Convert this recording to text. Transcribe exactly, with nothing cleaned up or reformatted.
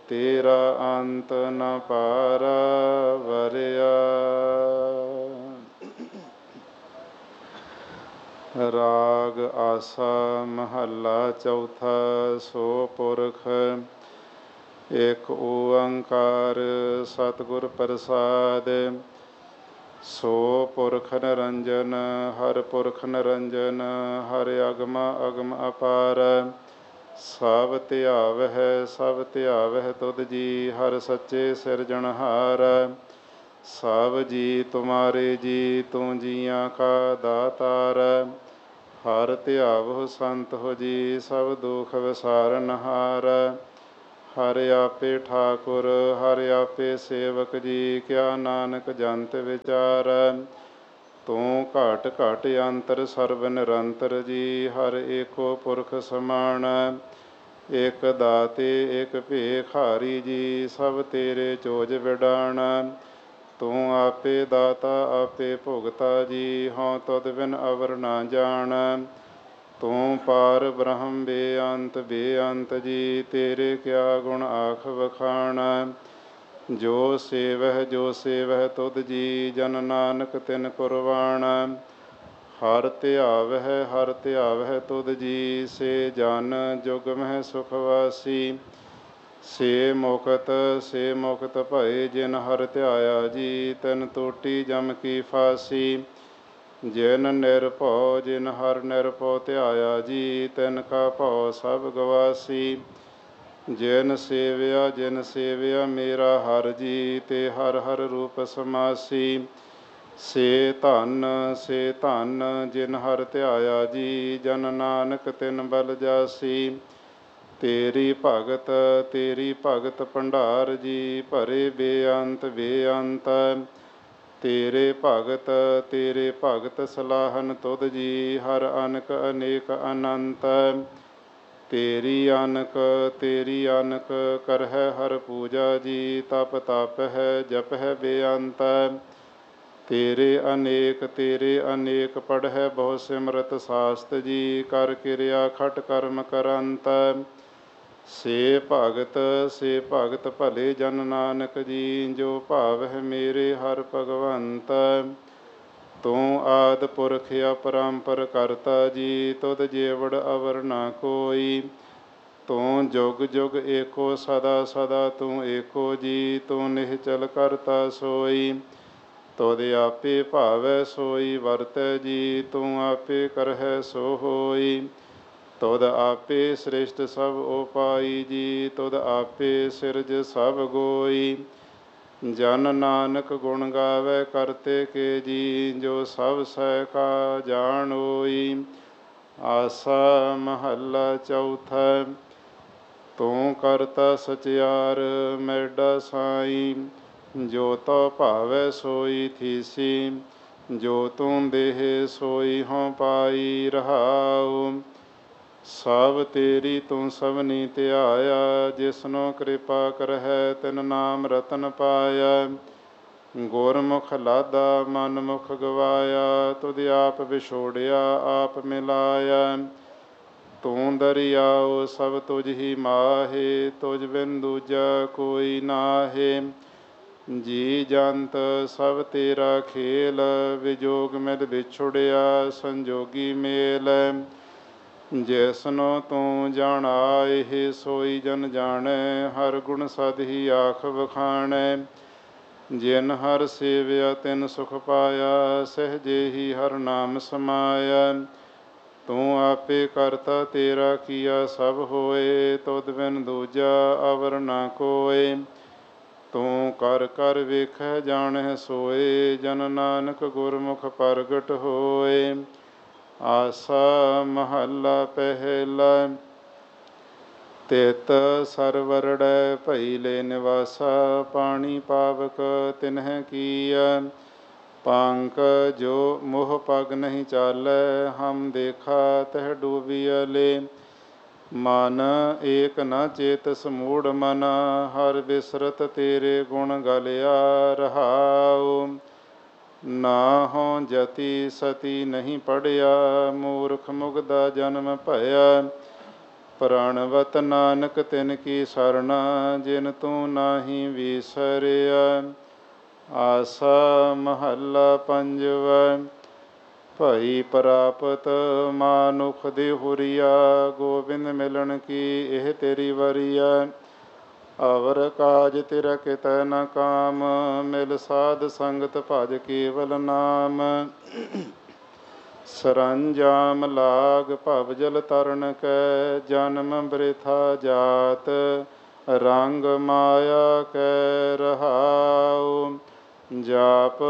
ਤੇਰਾ ਅੰਤ ਨ ਪਾਰਾ ਵਰਿਆ। ਰਾਗ ਆਸਾ ਮਹੱਲਾ ਚੌਥਾ। ਸੋ ਪੁਰਖ ਇਕ ਓੰਕਾਰ ਸਤਿਗੁਰ ਪ੍ਰਸਾਦਿ। ਸੋ ਪੁਰਖ ਨਿਰੰਜਨ ਹਰਿ ਪੁਰਖ ਨਿਰੰਜਨ ਹਰਿ ਅਗਮ ਅਗਮ ਅਪਾਰ। ਸਭ ਧਿਆਵਹਿ ਸਭ ਧਿਆਵਹਿ ਤੁਧ ਜੀ ਹਰਿ ਸੱਚੇ ਸਿਰਜਣਹਾਰ। ਸਭ ਜੀ ਤੁਮਾਰੇ ਜੀ ਤੂੰ ਜੀਆਂ ਕਾ ਦਾਤਾਰ। ਹਰਿ ਧਿਆਵਹੁ ਸੰਤ ਹੋ ਜੀ ਸਭ ਦੁਖ ਵਿਸਾਰਨਹਾਰ। ਹਰਿ ਆਪੇ ਠਾਕੁਰ ਹਰਿ ਆਪੇ ਸੇਵਕ ਜੀ ਕਿਆ ਨਾਨਕ ਜੰਤ ਵਿਚਾਰ। ਤੂੰ ਘਟ ਘਟ ਅੰਤਰ ਸਰਬ ਨਿਰੰਤਰ ਜੀ ਹਰਿ ਏਕੋ ਪੁਰਖ ਸਮਾਨ। ਇਕ ਦਾਤੇ ਇਕ ਭੇਖਾਰੀ ਜੀ ਸਭ ਤੇਰੇ ਚੋਜ ਵਿਡਾਣ। ਤੂੰ ਆਪੇ ਦਾਤਾ ਆਪੇ ਭੁਗਤਾ ਜੀ ਹਉ ਤੁਧ ਬਿਨ ਅਵਰ ਨਾ ਜਾਣ। ਤੂੰ ਪਾਰ ਬ੍ਰਹਮ ਬੇਅੰਤ ਬੇਅੰਤ ਜੀ ਤੇਰੇ ਕਿਆ ਗੁਣ ਆਖ ਵਖਾਣ। ਜੋ ਸੇਵਹਿ ਜੋ ਸੇਵਹਿ ਤੁਧ ਜੀ ਜਨ ਨਾਨਕ ਤਿਨ ਕੁਰਬਾਨ। ਹਰਿ ਧਿਆਵਹਿ ਹਰਿ ਧਿਆਵਹਿ ਤੁਧ ਜੀ ਸੇ ਜਨ ਜੁਗ ਮਹਿ ਸੁਖ ਵਾਸੀ। ਸੇ ਮੁਕਤ ਸੇ ਮੁਕਤ ਭਏ ਜਿਨ ਹਰਿ ਧਿਆਇਆ ਜੀ ਤਿਨ ਟੋਟੀ ਜਮ ਕੀ ਫਾਸੀ। ਜਿਨ ਨਿਰਭਉ ਜਿਨ ਹਰਿ ਨਿਰਭਉ ਧਿਆਇਆ ਜੀ ਤਿਨ ਕਾ ਭਉ ਸਭ ਗਵਾਸੀ। ਜਿਨ ਸੇਵਿਆ ਜਿਨ ਸੇਵਿਆ ਮੇਰਾ ਹਰਿ ਜੀ ਤੇ ਹਰਿ ਹਰਿ ਰੂਪ ਸਮਾਸੀ। ਸੇ ਧਨ ਸੇ ਧਨ ਜਿਨ ਹਰਿ ਧਿਆਇਆ ਜੀ ਜਨ ਨਾਨਕ ਤਿਨ ਬਲ ਜਾਸੀ। ਤੇਰੀ ਭਗਤ ਤੇਰੀ ਭਗਤ ਭੰਡਾਰ ਜੀ ਭਰੇ ਬੇਅੰਤ ਬੇਅੰਤ। ਤੇਰੇ ਭਗਤ ਤੇਰੇ ਭਗਤ ਸਲਾਹਨ ਤੁਧ ਜੀ ਹਰਿ ਅਨਕ ਅਨੇਕ ਅਨੰਤ। ਤੇਰੀ ਅਨਕ ਤੇਰੀ ਅਨਕ ਕਰਹਿ ਹਰਿ ਪੂਜਾ ਜੀ ਤਪ ਤਪ ਹੈ ਜਪ ਹੈ ਬੇਅੰਤ। ਤੇਰੇ ਅਨੇਕ ਤੇਰੇ ਅਨੇਕ ਪੜ੍ਹੈ ਬਹੁ ਸਿਮਰਤ ਸਾਸਤ ਜੀ ਕਰ ਕਿਰਿਆ ਖਟ ਕਰਮ ਕਰੰਤ। ਸੇ ਭਗਤ ਸੇ ਭਗਤ ਭਲੇ ਜਨ ਨਾਨਕ ਜੀ ਜੋ ਭਾਵਹਿ ਮੇਰੇ ਹਰਿ ਭਗਵੰਤ। ਤੂੰ ਆਦਿ ਪੁਰਖ ਅਪਰੰਪਰ ਕਰਤਾ ਜੀ ਤੁਧ ਜੇਵੜ ਅਵਰ ਨਾ ਕੋਈ। ਤੂੰ ਜੁਗ ਜੁਗ ਏਕੋ ਸਦਾ ਸਦਾ ਤੂੰ ਏਕੋ ਜੀ ਤੂੰ ਨਿਹਚਲ ਕਰਤਾ ਸੋਈ। ਤੁਧ ਆਪੇ ਭਾਵੈ ਸੋਈ ਵਰਤੈ ਜੀ ਤੂੰ ਆਪੇ ਕਰਹਿ ਸੋ ਹੋਈ। ਤੁਧ ਆਪੇ ਸ੍ਰਿਸ਼ਟ ਸਭ ਉਪਾਈ ਜੀ ਤੁਧ ਆਪੇ ਸਿਰਜ ਸਭ ਗੋਈ। ਜਨ ਨਾਨਕ ਗੁਣ ਗਾਵੈ ਕਰਤੇ ਕੇ ਜੀ ਜੋ ਸਭ ਸਹਿ ਕਾ ਜਾਣੋਈ। ਆਸਾ ਮਹੱਲਾ ਚੌਥਾ। ਤੂੰ ਕਰਤਾ ਸਚਿਆਰ ਮੈਡਾ ਸਾਈ ਜੋ ਤਉ ਭਾਵੈ ਸੋਈ ਥੀਸੀ। ਜੋ ਤੂੰ ਦੇਹ ਸੋਈ ਹਉ ਪਾਈ ਰਹਾਉ। ਸਭ ਤੇਰੀ ਤੂੰ ਸਭਨੀ ਧਿਆਇਆ ਜਿਸਨੋ ਕਿਰਪਾ ਕਰਹਿ ਤਿਨ ਨਾਮ ਰਤਨ ਪਾਇਆ। ਗੁਰਮੁਖ ਲਾਦਾ ਮਨ ਮੁਖ ਗਵਾਇਆ ਤੁਧ ਆਪ ਵਿਛੋੜਿਆ ਆਪ ਮਿਲਾਇਆ। ਤੂੰ ਦਰਿਆਉ ਸਭ ਤੁਝ ਹੀ ਮਾਹੇ ਤੁਝ ਬਿਨ ਦੂਜਾ ਕੋਈ ਨਾਹੇ। ਜੀ ਜੰਤ ਸਭ ਤੇਰਾ ਖੇਲ ਵਿਜੋਗ ਮਿਲ ਵਿਛੁੜਿਆ ਸੰਜੋਗੀ ਮੇਲ। ਜਿਸਨੋ ਤੂੰ ਜਾਣਾਇ ਸੋਈ ਜਨ ਜਾਣੈ ਹਰਿ ਗੁਣ ਸਦ ਹੀ ਆਖ ਵਖਾਣੈ। ਜਿਨ ਹਰਿ ਸੇਵਿਆ ਤਿਨ ਸੁਖ ਪਾਇਆ ਸਹਿਜੇ ਹੀ ਹਰਿ ਨਾਮ ਸਮਾਇਆ। ਤੂੰ ਆਪੇ ਕਰਤਾ ਤੇਰਾ ਕੀਆ ਸਭ ਹੋਏ ਤੁਧ ਬਿਨ ਦੂਜਾ ਅਵਰ ਨਾ ਕੋਇ। ਤੂੰ ਕਰ ਕਰ ਵੇਖੈ ਜਾਣਹਿ ਸੋਏ ਜਨ ਨਾਨਕ ਗੁਰਮੁਖ ਪ੍ਰਗਟ ਹੋਏ। ਆਸਾ ਮਹੱਲਾ ਪਹਿਲਾ। ਤਿਤ ਸਰਵਰੜੈ ਭਈ ਲੈ ਨਿਵਾਸਾ ਪਾਣੀ ਪਾਵਕ ਤਿਨਹਿ ਕੀਆ। ਪੰਕ ਜੋ ਮੋਹ ਪਗ ਨਹੀਂ ਚਾਲੈ ਹਮ ਦੇਖਾ ਤਹਿ ਡੂਬੀਆ ਲੈ। ਮਨ ਏਕ ਨ ਚੇਤਸ ਮੂੜ ਮਨ ਹਰਿ ਬਿਸਰਤ ਤੇਰੇ ਗੁਣ ਗਲਿਆ ਰਹਾਉ। ਨਾ ਹਉ ਜਤੀ ਸਤੀ ਨਹੀਂ ਪੜ੍ਹਿਆ ਮੂਰਖ ਮੁਗਧਾ ਜਨਮ ਭਇਆ। ਪ੍ਰਾਣਵਤ ਨਾਨਕ ਤਿਨ ਕੀ ਸਰਣਾ, ਜਿਨ ਤੂੰ ਨਾਹੀ ਵਿਸਰਿਆ। ਆਸਾ ਮਹੱਲਾ ਪੰਜਵਾ। ਭਈ ਪ੍ਰਾਪਤ ਮਾਨੁਖ ਦੀ ਹੁਰੀਆ, ਗੋਬਿੰਦ ਮਿਲਣ ਕੀ ਇਹ ਤੇਰੀ ਵਰੀਆ। ਅਵਰ ਕਾਜ ਤੇਰਾ ਕਿਤੈ ਨ ਕਾਮ, ਮਿਲ ਸਾਧ ਸੰਗਤ ਭਜ ਕੇਵਲ ਨਾਮ। ਸਰੰਜਾਮ ਲਾਗ ਭਵ ਜਲ ਤਰਨ ਕੈ, ਜਨਮ ਬ੍ਰਿਥਾ ਜਾਤ ਰੰਗ ਮਾਇਆ ਕੈ ਰਹਾਉ। ਜਾਪ